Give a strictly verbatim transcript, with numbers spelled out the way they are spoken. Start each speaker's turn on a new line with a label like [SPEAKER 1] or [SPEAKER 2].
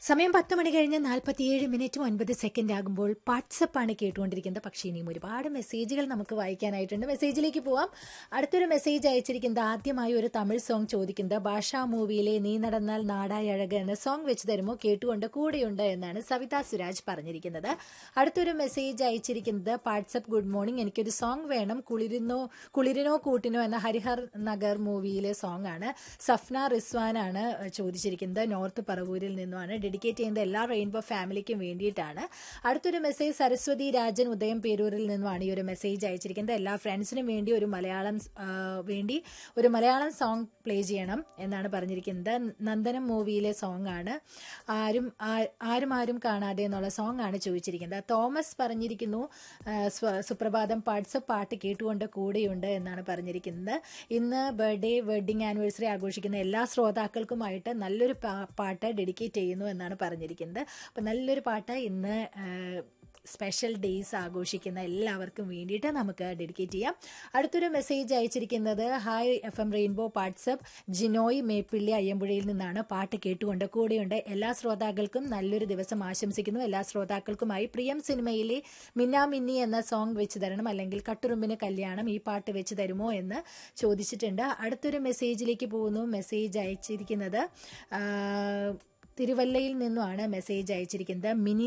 [SPEAKER 1] സമയം പത്ത് മണി കഴിഞ്ഞ് നാൽപ്പത്തിയേഴ് മിനിറ്റും ഒൻപത് സെക്കൻഡ് ആകുമ്പോൾ വാട്സപ്പാണ് കേട്ടുകൊണ്ടിരിക്കുന്നത്. പക്ഷേ ഇനിയും ഒരുപാട് മെസ്സേജുകൾ നമുക്ക് വായിക്കാനായിട്ടുണ്ട്. മെസ്സേജിലേക്ക് പോവാം. അടുത്തൊരു മെസ്സേജ് അയച്ചിരിക്കുന്നത് ആദ്യമായി ഒരു തമിഴ് സോങ് ചോദിക്കുന്നത് ഭാഷാ മൂവിയിലെ നീ നടന്നാൽ നാടായ അഴക് എന്ന സോങ് വെച്ച് തരുമോ, കേട്ടുകൊണ്ട് കൂടെയുണ്ട് എന്നാണ് സവിത സുരാജ് പറഞ്ഞിരിക്കുന്നത്. അടുത്തൊരു മെസ്സേജ് അയച്ചിരിക്കുന്നത് വാട്സപ്പ് ഗുഡ് മോർണിംഗ്, എനിക്കൊരു സോങ് വേണം, കുളിരിനോ കുളിരിനോ കൂട്ടിനോ എന്ന ഹരിഹർ നഗർ മൂവിയിലെ സോങ് ആണ്. സഫ്ന റിസ്വാനാണ് ചോദിച്ചിരിക്കുന്നത്, നോർത്ത് പറവൂരിൽ നിന്നുമാണ്. ഡെഡിക്കേറ്റ് ചെയ്യുന്നത് എല്ലാ റെയിൻബോ ഫാമിലിക്കും വേണ്ടിയിട്ടാണ്. അടുത്തൊരു മെസ്സേജ് സരസ്വതി രാജൻ ഉദയം പേരൂരിൽ നിന്നുമാണ് ഈ ഒരു മെസ്സേജ് അയച്ചിരിക്കുന്നത്. എല്ലാ ഫ്രണ്ട്സിനും വേണ്ടി ഒരു മലയാളം വേണ്ടി ഒരു മലയാളം സോങ് പ്ലേ ചെയ്യണം എന്നാണ് പറഞ്ഞിരിക്കുന്നത്. നന്ദനം മൂവിയിലെ സോങ് ആണ്. ആരും ആരും ആരും കാണാതെ എന്നുള്ള സോങ് ആണ് ചോദിച്ചിരിക്കുന്നത്. തോമസ് പറഞ്ഞിരിക്കുന്നു സുപ്രഭാതം വാട്സപ്പ് പാട്ട് കേട്ടുകൊണ്ട് കൂടെയുണ്ട് എന്നാണ് പറഞ്ഞിരിക്കുന്നത്. ഇന്ന് ബർത്ത്ഡേ വെഡിങ് ആനിവേഴ്സറി ആഘോഷിക്കുന്ന എല്ലാ ശ്രോതാക്കൾക്കുമായിട്ട് നല്ലൊരു പാട്ട് ഡെഡിക്കേറ്റ് ചെയ്യുന്നു എന്നാണ് പറഞ്ഞിരിക്കുന്നത്. അപ്പം നല്ലൊരു പാട്ട് ഇന്ന് സ്പെഷ്യൽ ഡേയ്സ് ആഘോഷിക്കുന്ന എല്ലാവർക്കും വേണ്ടിയിട്ട് നമുക്ക് ഡെഡിക്കേറ്റ് ചെയ്യാം. അടുത്തൊരു മെസ്സേജ് അയച്ചിരിക്കുന്നത് hi F M rainbow WhatsApp Jinoy Meppilly അയ്യമ്പുഴയിൽ നിന്നാണ്. പാട്ട് കേട്ടുകൊണ്ട് കൂടെയുണ്ട് എല്ലാ ശ്രോതാക്കൾക്കും നല്ലൊരു ദിവസം ആശംസിക്കുന്നു. എല്ലാ ശ്രോതാക്കൾക്കുമായി പ്രിയം സിനിമയിലെ മിന്നാ മിന്നി എന്ന സോങ് വെച്ച് തരണം, അല്ലെങ്കിൽ കട്ടുറുമ്പിന് കല്യാണം, ഈ പാട്ട് വെച്ച് തരുമോ എന്ന് ചോദിച്ചിട്ടുണ്ട്. അടുത്തൊരു മെസ്സേജിലേക്ക് പോകുന്നു. മെസ്സേജ് അയച്ചിരിക്കുന്നത് തിരുവല്ലയിൽ നിന്നുമാണ് മെസ്സേജ് അയച്ചിരിക്കുന്നത്. മിനി